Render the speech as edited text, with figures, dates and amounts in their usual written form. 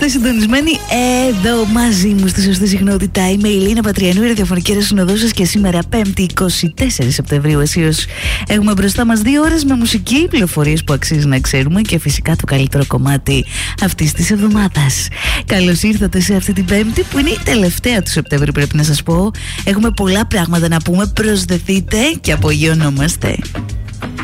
Συντονισμένοι εδώ μαζί μου στη σωστή συχνότητα. Είμαι η Λίνα Πατριανού, η ραδιοφωνική ρεσυνοδό σας, και σήμερα 5η 24 Σεπτεμβρίου αισίως έχουμε μπροστά μας 2 ώρες με μουσική, πληροφορίες που αξίζει να ξέρουμε και φυσικά το καλύτερο κομμάτι αυτής της εβδομάδας. Καλώς ήρθατε σε αυτή την Πέμπτη που είναι η τελευταία του Σεπτέμβρη, πρέπει να σας πω. Έχουμε πολλά πράγματα να πούμε, προσδεθείτε και απογειωνόμαστε.